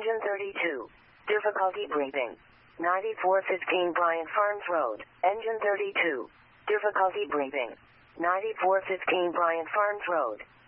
Engine 32. Difficulty breathing. 9415 Bryant Farms Road. Engine 32. Difficulty breathing. 9415 Bryant Farms Road.